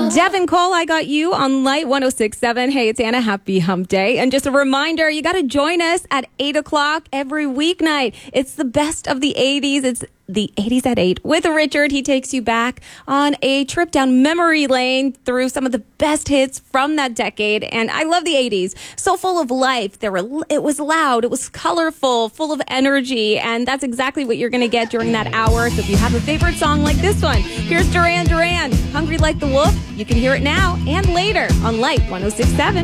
Devin Cole, I got you on Light 106.7. Hey, it's Anna. Happy Hump Day. And just a reminder, you got to join us at 8 o'clock every weeknight. It's the best of the 80s. It's the 80s at 8 with Richard. He takes you back on a trip down memory lane through some of the best hits from that decade. And I love the 80s. So full of life. It was loud. It was colorful, full of energy. And that's exactly what you're going to get during that hour. So if you have a favorite song like this one, here's Duran Duran, Hungry Like the Wolf. You can hear it now and later on Light 106.7.